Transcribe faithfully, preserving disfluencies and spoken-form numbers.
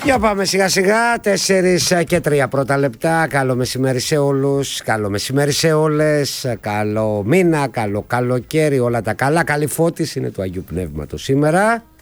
Για πάμε σιγά σιγά, τέσσερις και τρία πρώτα λεπτά. Καλό μεσημέρι σε όλους, καλό μεσημέρι σε όλες, καλό μήνα, καλό καλοκαίρι, όλα τα καλά. Καλή φώτιση είναι του Αγίου Πνεύματος σήμερα.